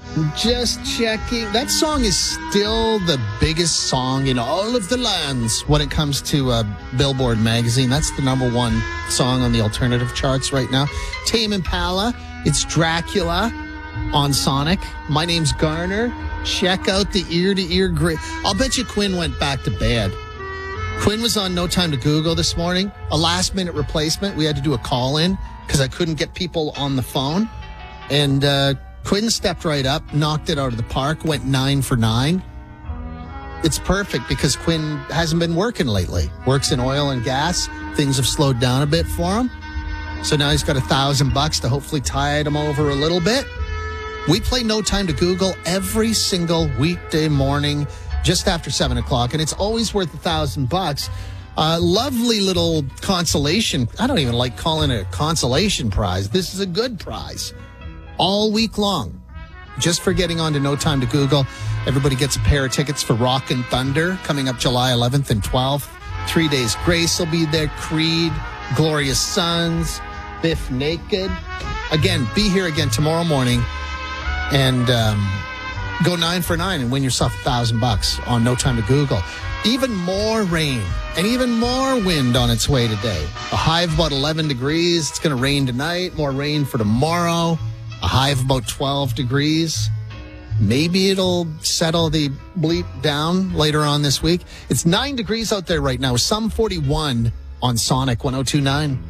Just checking. That song is still the biggest song in all of the lands when it comes to Billboard magazine. That's the number one song on the alternative charts right now. Tame Impala, it's Dracula on Sonic. My name's Garner. Check out the ear-to-ear great. I'll bet you Quinn went back to bed. Quinn was on No Time to Google this morning. A last-minute replacement. We had to do a call-in because I couldn't get people on the phone. And Quinn stepped right up, knocked it out of the park, went 9 for 9. It's perfect because Quinn hasn't been working lately. Works in oil and gas. Things have slowed down a bit for him. So now he's got $1,000 to hopefully tide him over a little bit. We play No Time to Google every single weekday morning just after 7 o'clock, and it's always worth $1,000. Lovely little consolation. I don't even like calling it a consolation prize. This is a good prize. All week long, just for getting on to No Time to Google. Everybody gets a pair of tickets for Rockin' Thunder coming up July 11th and 12th. 3 Days Grace will be there. Creed, Glorious Sons, Biff Naked. Again, be here again tomorrow morning and go 9 for 9 and win yourself $1,000 on No Time to Google. Even more rain and even more wind on its way today. A high of about 11 degrees. It's going to rain tonight. More rain for tomorrow. A high of about 12 degrees. Maybe it'll settle the bleep down later on this week. It's 9 degrees out there right now. Some 41 on Sonic 102.9.